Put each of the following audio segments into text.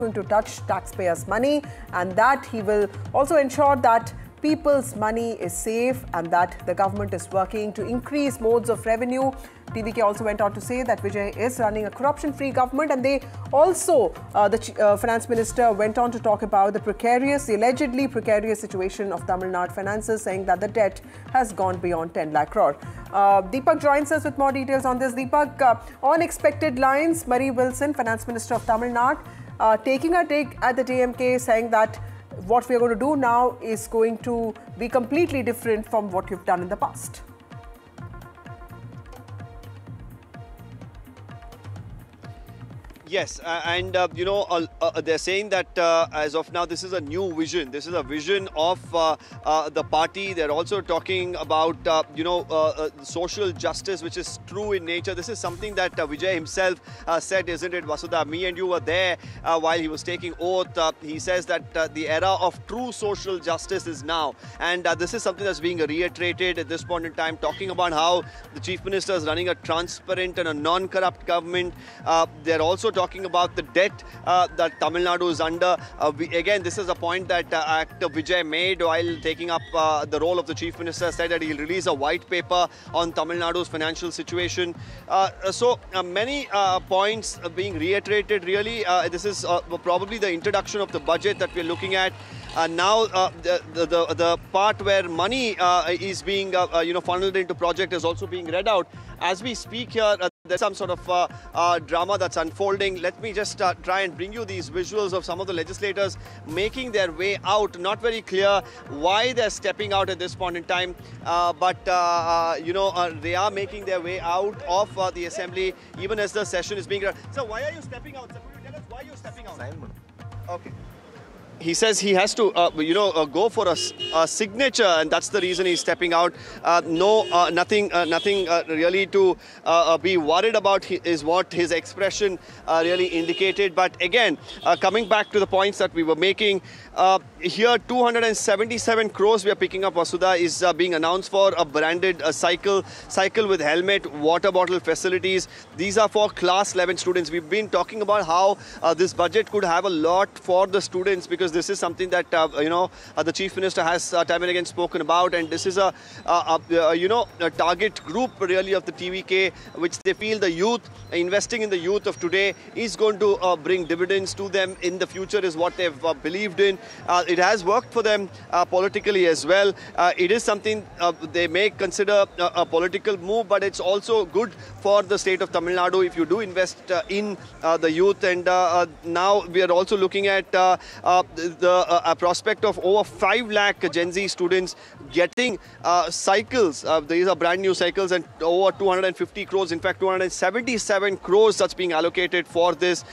going to touch taxpayers' money, and that he will also ensure that people's money is safe and that the government is working to increase modes of revenue. TVK also went on to say that Vijay is running a corruption-free government, and they also, the finance minister went on to talk about the allegedly precarious situation of Tamil Nadu finances, saying that the debt has gone beyond 10 lakh crore. Deepak joins us with more details on this. Deepak, on expected lines, Murray Wilson, finance minister of Tamil Nadu, taking a take at the DMK, saying that what we are going to do now is going to be completely different from what you've done in the past. Yes, and they're saying that as of now, this is a new vision. This is a vision of the party. They're also talking about, social justice, which is true in nature. This is something that Vijay himself said, isn't it, Vasudha? Me and you were there while he was taking oath. He says that the era of true social justice is now. And this is something that's being reiterated at this point in time, talking about how the Chief Minister is running a transparent and a non-corrupt government. They're also talking about the debt that Tamil Nadu is under. Again, this is a point that Actor Vijay made while taking up the role of the Chief Minister, said that he'll release a white paper on Tamil Nadu's financial situation. So many points being reiterated, really. This is probably the introduction of the budget that we're looking at. Now the part where money is being funneled into project is also being read out. As we speak here, there's some sort of drama that's unfolding. Let me just try and bring you these visuals of some of the legislators making their way out. Not very clear why they're stepping out at this point in time, but they are making their way out of the assembly even as the session is being run. So why are you stepping out? Sir, could you tell us why you're stepping out? Okay. He says he has to, go for a signature, and that's the reason he's stepping out. Nothing really to be worried about is what his expression really indicated. But again, coming back to the points that we were making, here 277 crores we are picking up, Vasudha, is being announced for a branded cycle with helmet, water bottle facilities. These are for class 11 students. We've been talking about how this budget could have a lot for the students, because this is something that the Chief Minister has time and again spoken about, and this is a target group really of the TVK, which they feel the youth, investing in the youth of today is going to bring dividends to them in the future, is what they've believed in. It has worked for them politically as well. It is something they may consider a political move, but it's also good for the state of Tamil Nadu if you do invest in the youth. And now we are also looking at the prospect of over 5 lakh Gen Z students getting cycles. These are brand new cycles, and over 250 crores, in fact 277 crores that's being allocated for this.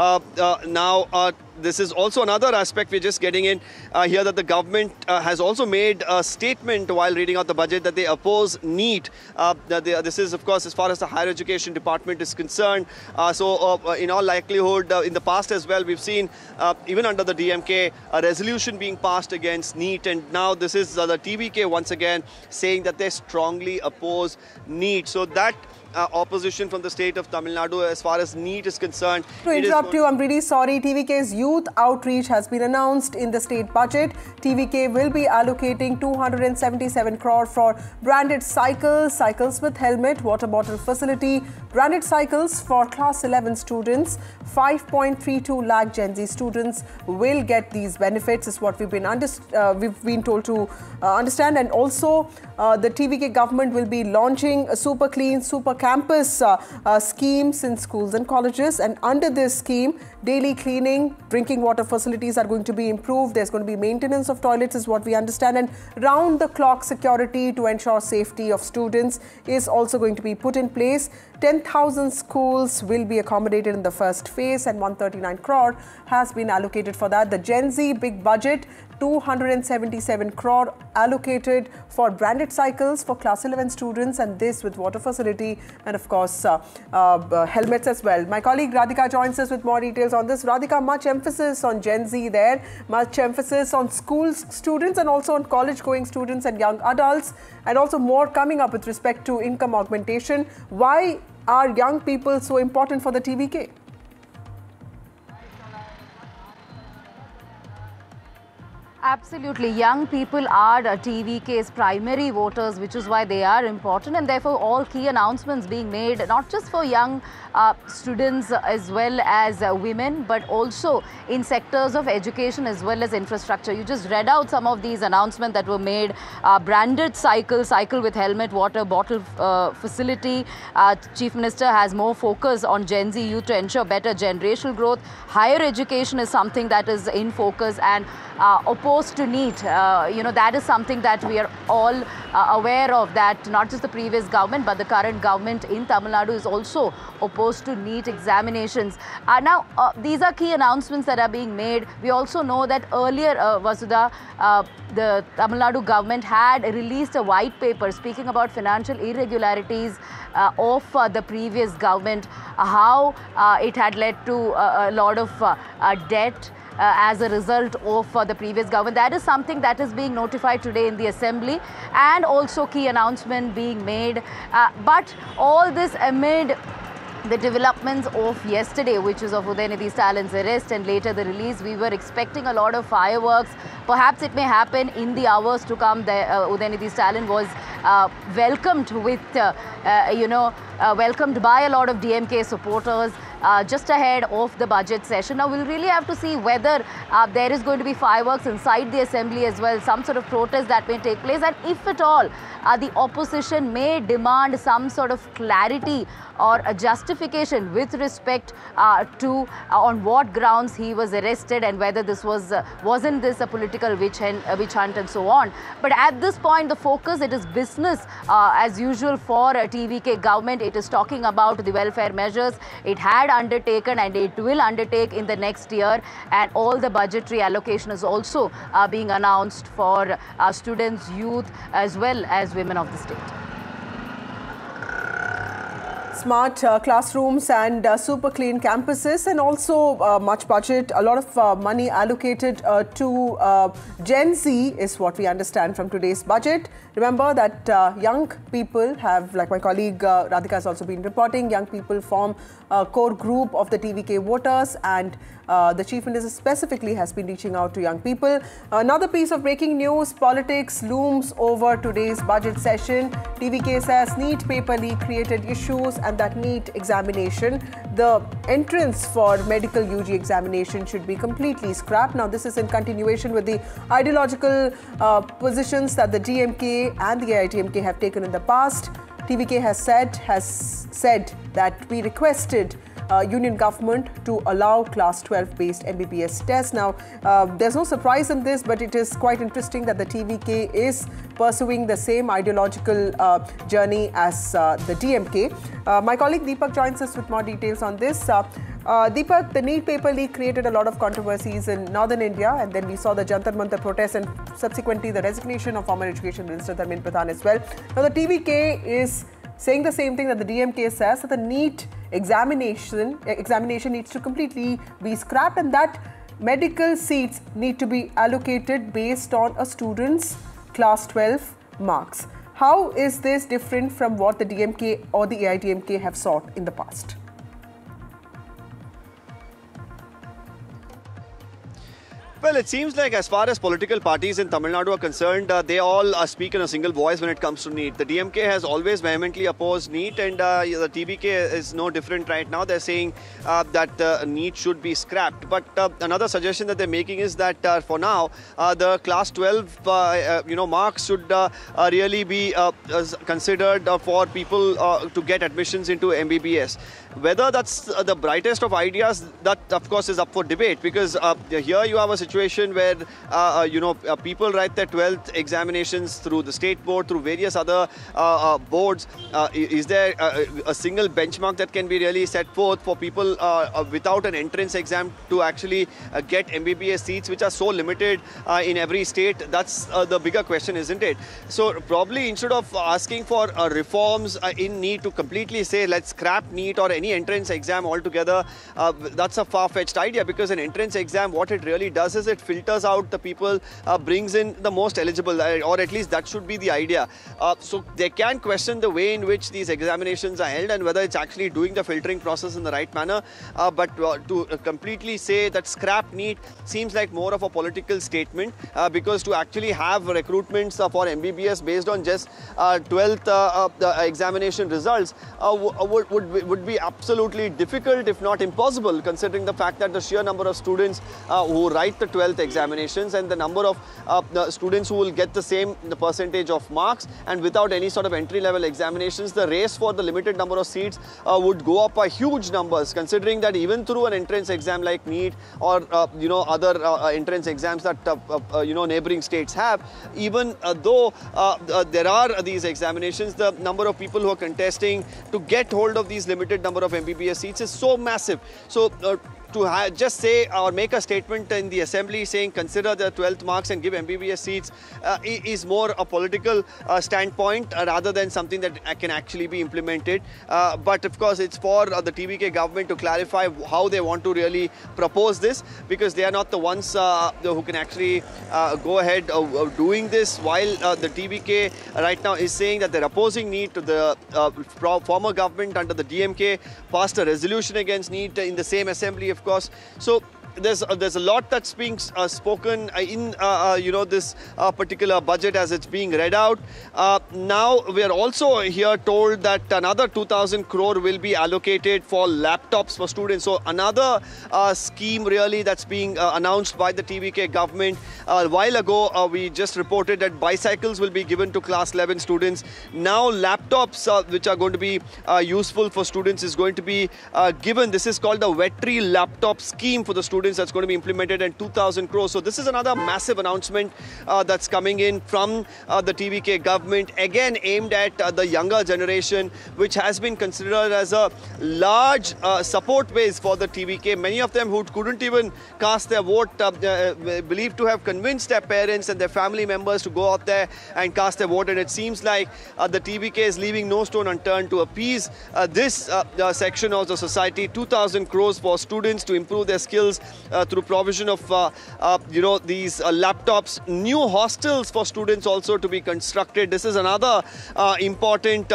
This is also another aspect we're just getting in here, that the government has also made a statement while reading out the budget that they oppose NEET. This is, of course, as far as the higher education department is concerned. In all likelihood, in the past as well, we've seen, even under the DMK, a resolution being passed against NEET. And now this is the TVK once again saying that they strongly oppose NEET. So that opposition from the state of Tamil Nadu as far as NEET is concerned. To interrupt you, I'm really sorry. TVK's youth outreach has been announced in the state budget. TVK will be allocating 277 crore for branded cycles with helmet, water bottle facility, branded cycles for class 11 students. 5.32 lakh Gen Z students will get these benefits, is what we've been told to understand. And also, the TVK government will be launching a Super Clean, Super Campus schemes in schools and colleges. And under this scheme, daily cleaning, drinking water facilities are going to be improved. There's going to be maintenance of toilets, is what we understand. And round-the-clock security to ensure safety of students is also going to be put in place. 10,000 schools will be accommodated in the first phase, and 139 crore has been allocated for that. The Gen Z big budget, 277 crore allocated for branded cycles for class 11 students, and this with water facility and of course helmets as well. My colleague Radhika joins us with more details on this. Radhika, much emphasis on Gen Z there, much emphasis on school students and also on college going students and young adults, and also more coming up with respect to income augmentation. Why are young people so important for the TVK? Absolutely. Young people are TVK's primary voters, which is why they are important, and therefore all key announcements being made, not just for young students as well as women, but also in sectors of education as well as infrastructure. You just read out some of these announcements that were made. Branded cycle with helmet, water bottle facility. Chief Minister has more focus on Gen Z youth to ensure better generational growth. Higher education is something that is in focus, and opposed to NEET. That is something that we are all aware of, that not just the previous government but the current government in Tamil Nadu is also opposed to NEET examinations. Now, these are key announcements that are being made. We also know that earlier, Vasudha, the Tamil Nadu government had released a white paper speaking about financial irregularities of the previous government, how it had led to a lot of debt as a result of the previous government. That is something that is being notified today in the assembly, and also key announcement being made. But all this amid the developments of yesterday, which is of Udayanidhi Stalin's arrest and later the release. We were expecting a lot of fireworks. Perhaps it may happen in the hours to come. Udayanidhi Stalin was welcomed with, welcomed by a lot of DMK supporters just ahead of the budget session. Now, we'll really have to see whether there is going to be fireworks inside the assembly as well, some sort of protest that may take place, and if at all, the opposition may demand some sort of clarity or a justification with respect to on what grounds he was arrested and whether this wasn't this a political witch hunt and so on. But at this point, the focus, it is business as usual for TVK government. It is talking about the welfare measures it had undertaken and it will undertake in the next year, and all the budgetary allocation is also being announced for students, youth as well as women of the state. Smart classrooms and super clean campuses, and also much budget, a lot of money allocated to Gen Z is what we understand from today's budget. Remember that young people have, like my colleague Radhika has also been reporting, young people form a core group of the TVK voters, and the Chief Minister specifically has been reaching out to young people. Another piece of breaking news, politics looms over today's budget session. TVK says NEET paper leak created issues, and that NEET examination, the entrance for medical UG examination should be completely scrapped. Now, this is in continuation with the ideological positions that the DMK and the AITMK have taken in the past. TVK has said that we requested union government to allow class 12 based MBBS tests. Now, there's no surprise in this, but it is quite interesting that the TVK is pursuing the same ideological journey as the DMK. My colleague Deepak joins us with more details on this. Deepak, the NEET paper leak created a lot of controversies in northern India, and then we saw the Jantar Mantar protests and subsequently the resignation of former Education Minister Dharmendra Pradhan as well. Now, the TVK is saying the same thing that the DMK says, that the NEET examination needs to completely be scrapped, and that medical seats need to be allocated based on a student's class 12 marks. How is this different from what the DMK or the AITMK have sought in the past? Well, it seems like as far as political parties in Tamil Nadu are concerned, they all speak in a single voice when it comes to NEET. The DMK has always vehemently opposed NEET, and the TVK is no different right now. They're saying that NEET should be scrapped. But another suggestion that they're making is that for now, the class 12 marks should really be considered for people to get admissions into MBBS. Whether that's the brightest of ideas, that of course is up for debate, because here you have a situation where people write their 12th examinations through the state board, through various other boards. Is there a single benchmark that can be really set forth for people without an entrance exam to actually get MBBS seats, which are so limited in every state? That's the bigger question, isn't it? So probably instead of asking for reforms in NEET to completely say let's scrap NEET or any any entrance exam altogether, that's a far-fetched idea, because an entrance exam, what it really does is it filters out the people, brings in the most eligible, or at least that should be the idea. So they can question the way in which these examinations are held and whether it's actually doing the filtering process in the right manner. But to completely say that scrap NEET seems like more of a political statement, because to actually have recruitments for MBBS based on just 12th examination results would be absolutely difficult, if not impossible, considering the fact that the sheer number of students who write the 12th examinations and the number of the students who will get the same percentage of marks, and without any sort of entry-level examinations, the race for the limited number of seats would go up by huge numbers, considering that even through an entrance exam like NEET or other entrance exams that neighboring states have, even though there are these examinations, the number of people who are contesting to get hold of these limited number of MBBS seats is so massive. So to just say or make a statement in the assembly saying consider the 12th marks and give MBBS seats is more a political standpoint rather than something that can actually be implemented. But of course, it's for the TVK government to clarify how they want to really propose this, because they are not the ones who can actually go ahead doing this, while the TVK right now is saying that they're opposing NEET. To the former government under the DMK passed a resolution against NEET in the same assembly, of course. So there's a lot that's being spoken in this particular budget as it's being read out. Now we are also here told that another 2,000 crore will be allocated for laptops for students. So another scheme really that's being announced by the TVK government. A while ago we just reported that bicycles will be given to class 11 students. Now laptops which are going to be useful for students is going to be given. This is called the Vetri laptop scheme for the students. That's going to be implemented in 2,000 crores. So this is another massive announcement that's coming in from the TVK government, again aimed at the younger generation, which has been considered as a large support base for the TVK. Many of them who couldn't even cast their vote believed to have convinced their parents and their family members to go out there and cast their vote. And it seems like the TVK is leaving no stone unturned to appease this section of the society. 2,000 crores for students to improve their skills through provision of these laptops. New hostels for students also to be constructed. This is another important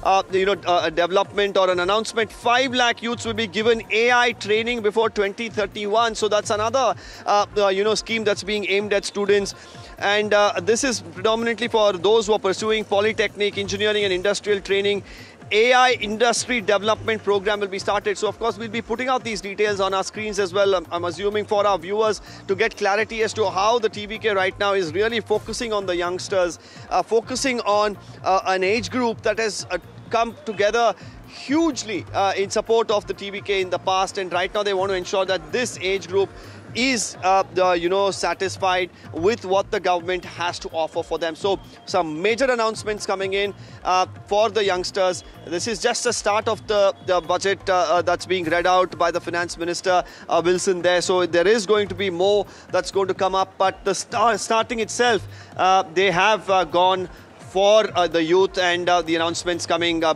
development or an announcement. 5 lakh youths will be given AI training before 2031. So that's another scheme that's being aimed at students. And this is predominantly for those who are pursuing polytechnic, engineering and industrial training. AI industry development program will be started. So of course we'll be putting out these details on our screens as well. I'm assuming for our viewers to get clarity as to how the TVK right now is really focusing on the youngsters, focusing on an age group that has come together hugely in support of the TVK in the past, and right now they want to ensure that this age group is satisfied with what the government has to offer for them. So some major announcements coming in for the youngsters. This is just the start of the budget that's being read out by the Finance Minister Wilson there. So there is going to be more that's going to come up, but the starting itself, they have gone for the youth, and the announcements coming in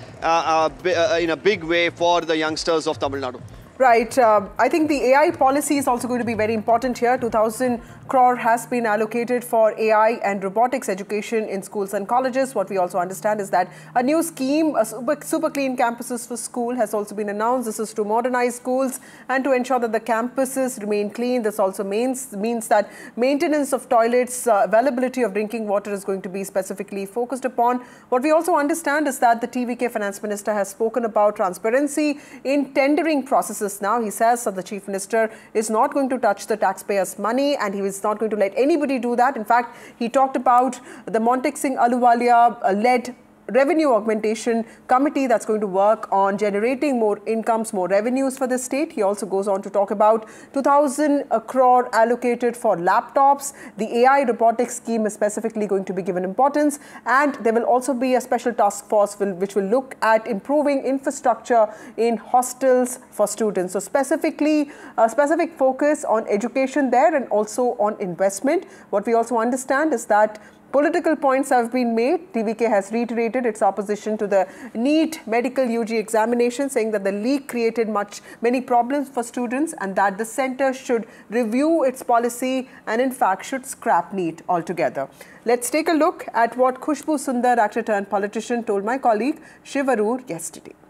a big way for the youngsters of Tamil Nadu. Right. I think the AI policy is also going to be very important here. 2,000 crore has been allocated for AI and robotics education in schools and colleges. What we also understand is that a new scheme, a super clean campuses for school, has also been announced. This is to modernize schools and to ensure that the campuses remain clean. This also means that maintenance of toilets, availability of drinking water is going to be specifically focused upon. What we also understand is that the TVK Finance Minister has spoken about transparency in tendering processes. Now he says that the Chief Minister is not going to touch the taxpayers' money, and he is not going to let anybody do that. In fact, he talked about the Montek Singh Ahluwalia-led revenue augmentation committee that's going to work on generating more incomes, more revenues for the state. He also goes on to talk about 2,000 crore allocated for laptops. The AI robotics scheme is specifically going to be given importance, and there will also be a special task force which will look at improving infrastructure in hostels for students. So specifically, a specific focus on education there and also on investment. What we also understand is that Political points have been made. TVK has reiterated its opposition to the NEET medical UG examination, saying that the leak created many problems for students and that the centre should review its policy and in fact should scrap NEET altogether. Let's take a look at what Khushbu Sundar, actor turned politician, told my colleague Shiv Arur yesterday.